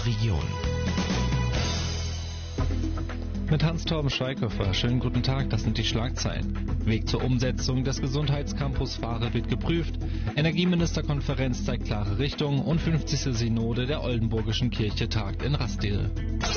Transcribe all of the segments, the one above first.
Region. Mit Hans-Torben Schweighofer. Schönen guten Tag, das sind die Schlagzeilen. Weg zur Umsetzung des Gesundheitscampus Fahre wird geprüft. Energieministerkonferenz zeigt klare Richtung und 50. Synode der Oldenburgischen Kirche tagt in Rastede.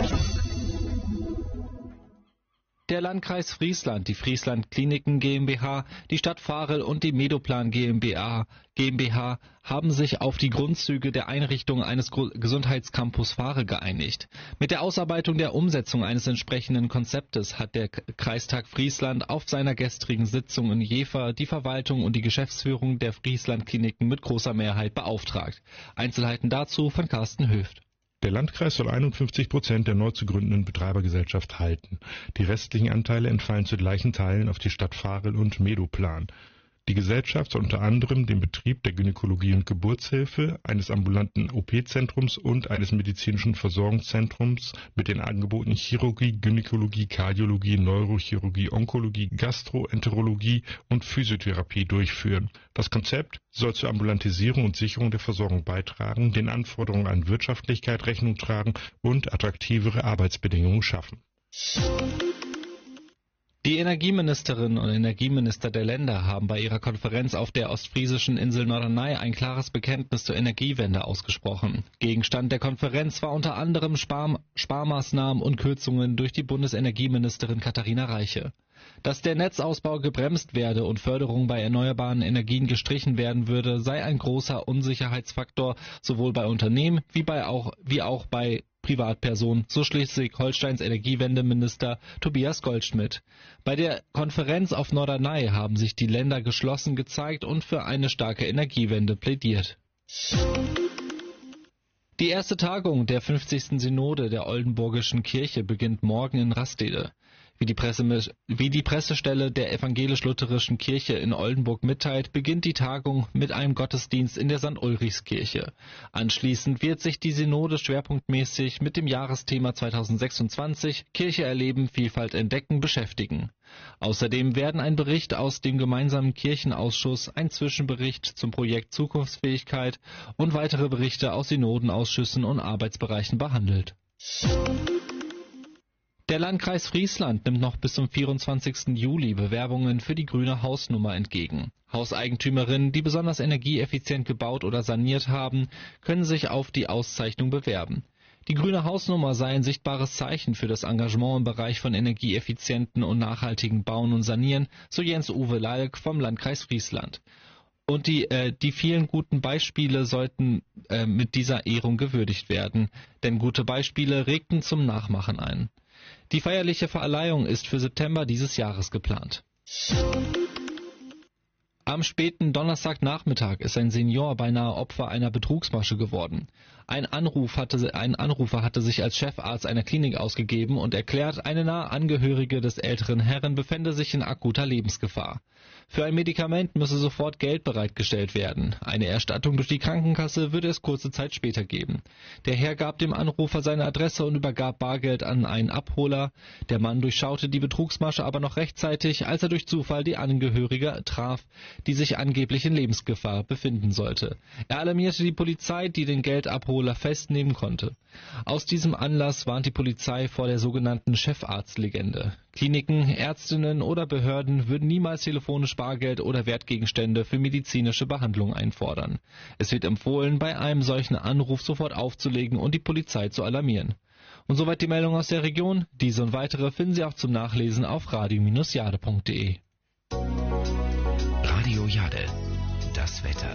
Der Landkreis Friesland, die Friesland Kliniken GmbH, die Stadt Varel und die Medoplan GmbH haben sich auf die Grundzüge der Einrichtung eines Gesundheitscampus Fahre geeinigt. Mit der Ausarbeitung der Umsetzung eines entsprechenden Konzeptes hat der Kreistag Friesland auf seiner gestrigen Sitzung in Jever die Verwaltung und die Geschäftsführung der Friesland Kliniken mit großer Mehrheit beauftragt. Einzelheiten dazu von Carsten Höft. Der Landkreis soll 51% der neu zu gründenden Betreibergesellschaft halten. Die restlichen Anteile entfallen zu gleichen Teilen auf die Stadt Varel und Medoplan. Die Gesellschaft soll unter anderem den Betrieb der Gynäkologie und Geburtshilfe, eines ambulanten OP-Zentrums und eines medizinischen Versorgungszentrums mit den Angeboten Chirurgie, Gynäkologie, Kardiologie, Neurochirurgie, Onkologie, Gastroenterologie und Physiotherapie durchführen. Das Konzept soll zur Ambulantisierung und Sicherung der Versorgung beitragen, den Anforderungen an Wirtschaftlichkeit Rechnung tragen und attraktivere Arbeitsbedingungen schaffen. Die Energieministerinnen und Energieminister der Länder haben bei ihrer Konferenz auf der ostfriesischen Insel Norderney ein klares Bekenntnis zur Energiewende ausgesprochen. Gegenstand der Konferenz war unter anderem Sparmaßnahmen und Kürzungen durch die Bundesenergieministerin Katharina Reiche. Dass der Netzausbau gebremst werde und Förderung bei erneuerbaren Energien gestrichen werden würde, sei ein großer Unsicherheitsfaktor sowohl bei Unternehmen wie auch bei Privatpersonen, so Schleswig-Holsteins Energiewendeminister Tobias Goldschmidt. Bei der Konferenz auf Norderney haben sich die Länder geschlossen gezeigt und für eine starke Energiewende plädiert. Die erste Tagung der 50. Synode der Oldenburgischen Kirche beginnt morgen in Rastede. Wie die Pressestelle der Evangelisch-Lutherischen Kirche in Oldenburg mitteilt, beginnt die Tagung mit einem Gottesdienst in der St. Ulrichskirche. Anschließend wird sich die Synode schwerpunktmäßig mit dem Jahresthema 2026 Kirche erleben, Vielfalt entdecken beschäftigen. Außerdem werden ein Bericht aus dem gemeinsamen Kirchenausschuss, ein Zwischenbericht zum Projekt Zukunftsfähigkeit und weitere Berichte aus Synodenausschüssen und Arbeitsbereichen behandelt. Der Landkreis Friesland nimmt noch bis zum 24. Juli Bewerbungen für die grüne Hausnummer entgegen. Hauseigentümerinnen, die besonders energieeffizient gebaut oder saniert haben, können sich auf die Auszeichnung bewerben. Die grüne Hausnummer sei ein sichtbares Zeichen für das Engagement im Bereich von energieeffizienten und nachhaltigen Bauen und Sanieren, so Jens-Uwe Lalk vom Landkreis Friesland. Und die vielen guten Beispiele sollten mit dieser Ehrung gewürdigt werden, denn gute Beispiele regten zum Nachmachen ein. Die feierliche Verleihung ist für September dieses Jahres geplant. Am späten Donnerstagnachmittag ist ein Senior beinahe Opfer einer Betrugsmasche geworden. Ein Anrufer hatte sich als Chefarzt einer Klinik ausgegeben und erklärt, eine nahe Angehörige des älteren Herrn befände sich in akuter Lebensgefahr. Für ein Medikament müsse sofort Geld bereitgestellt werden. Eine Erstattung durch die Krankenkasse würde es kurze Zeit später geben. Der Herr gab dem Anrufer seine Adresse und übergab Bargeld an einen Abholer. Der Mann durchschaute die Betrugsmasche aber noch rechtzeitig, als er durch Zufall die Angehörige traf, die sich angeblich in Lebensgefahr befinden sollte. Er alarmierte die Polizei, die den Geldabholer festnehmen konnte. Aus diesem Anlass warnt die Polizei vor der sogenannten Chefarztlegende. Kliniken, Ärztinnen oder Behörden würden niemals telefonisch Bargeld oder Wertgegenstände für medizinische Behandlung einfordern. Es wird empfohlen, bei einem solchen Anruf sofort aufzulegen und die Polizei zu alarmieren. Und soweit die Meldung aus der Region. Diese und weitere finden Sie auch zum Nachlesen auf radio-jade.de. Radio Jade, das Wetter.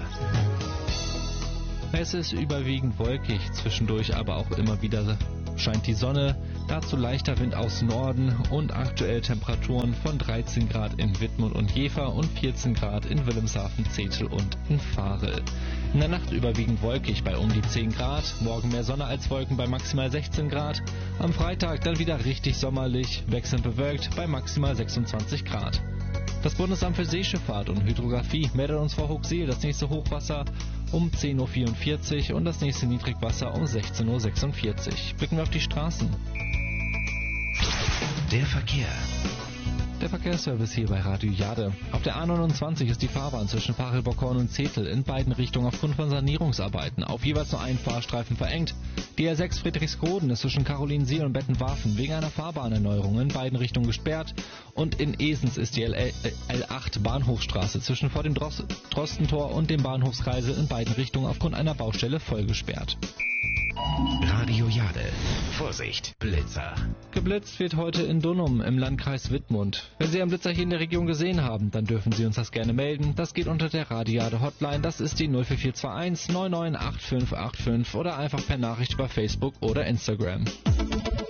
Es ist überwiegend wolkig, zwischendurch aber auch immer wieder scheint die Sonne, dazu leichter Wind aus Norden und aktuell Temperaturen von 13 Grad in Wittmund und Jever und 14 Grad in Wilhelmshaven, Zetel und in Varel. In der Nacht überwiegend wolkig bei um die 10 Grad, morgen mehr Sonne als Wolken bei maximal 16 Grad, am Freitag dann wieder richtig sommerlich, wechselnd bewölkt bei maximal 26 Grad. Das Bundesamt für Seeschifffahrt und Hydrographie meldet uns vor Hoogseel das nächste Hochwasser um 10.44 Uhr und das nächste Niedrigwasser um 16.46 Uhr. Blicken wir auf die Straßen. Der Verkehr. Der Verkehrsservice hier bei Radio Jade. Auf der A29 ist die Fahrbahn zwischen Pachelbockhorn und Zetel in beiden Richtungen aufgrund von Sanierungsarbeiten auf jeweils nur einen Fahrstreifen verengt. Die R6 Friedrichsroden ist zwischen Karolinsiel und Bettenwarfen wegen einer Fahrbahnerneuerung in beiden Richtungen gesperrt. Und in Esens ist die L8 Bahnhofstraße zwischen vor dem Drostentor und dem Bahnhofskreisel in beiden Richtungen aufgrund einer Baustelle voll gesperrt. Radio Jade. Vorsicht, Blitzer. Geblitzt wird heute in Dunum im Landkreis Wittmund. Wenn Sie einen Blitzer hier in der Region gesehen haben, dann dürfen Sie uns das gerne melden. Das geht unter der Radio Jade Hotline. Das ist die 04421 998585 oder einfach per Nachricht über Facebook oder Instagram.